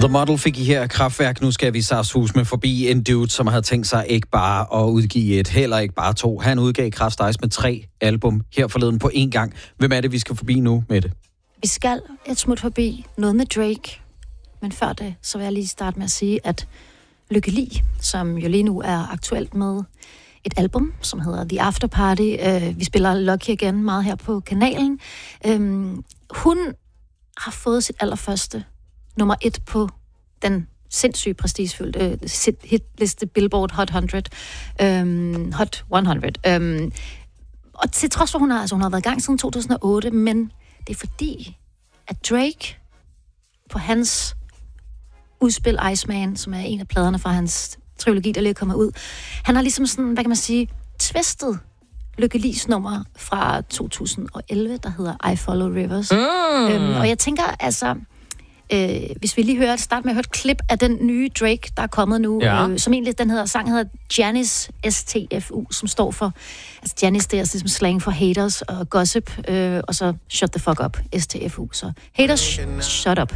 The Model fik I her Kraftwerk. Nu skal vi saftsus med forbi en dude, som havde tænkt sig ikke bare at udgive et, heller ikke bare 2. Han udgav Kraftwerk med 3 album her forleden på én gang. Hvem er det, vi skal forbi nu med det? Vi skal et smut forbi noget med Drake. Men før det, så vil jeg lige starte med at sige, at Lykke Li, som jo lige nu er aktuelt med et album, som hedder The After Party. Vi spiller Lucky igen meget her på kanalen. Hun har fået sit allerførste nummer 1 på den sindssygt prestigefyldte hitliste Billboard Hot 100. Hot 100. Og til trods for, hun har været i gang siden 2008, men det er fordi, at Drake på hans udspil Iceman, som er en af pladerne fra hans trilogi, der lige er kommet ud, han har ligesom sådan, hvad kan man sige, twistet Lykke Li's nummer fra 2011, der hedder I Follow Rivers. Og jeg tænker, altså, hvis vi lige starte med at høre et klip af den nye Drake, der er kommet nu, som egentlig, sang hedder Janis STFU, som står for, altså Janis, det er ligesom slang for haters og gossip, og så shut the fuck up, STFU. Så haters, shut up.